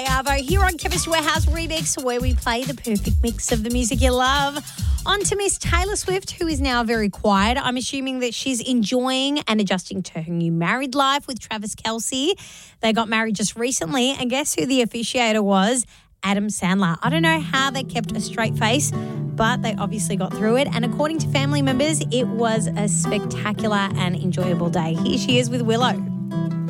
Arvo here on Chemist Warehouse Remix, where we play the perfect mix of the music you love. On to Miss Taylor Swift, who is now very quiet. I'm assuming that she's enjoying and adjusting to her new married life with Travis Kelce. They got married just recently, and guess who the officiator was? Adam Sandler. I don't know how they kept a straight face, but they obviously got through it. And according to family members, it was a spectacular and enjoyable day. Here she is with Willow.